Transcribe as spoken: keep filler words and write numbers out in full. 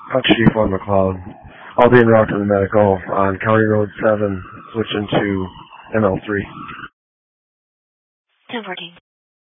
Uh, Chief one McLeod. I'll be en route to the medical on County Road seven, switching to M L three. ten fourteen.